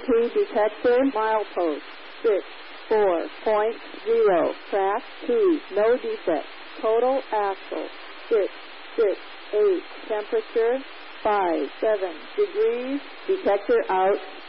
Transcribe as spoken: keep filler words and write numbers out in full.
T detector, milepost, six four point zero, track two, no defect, total axle, six six eight, temperature, five seven degrees, detector out.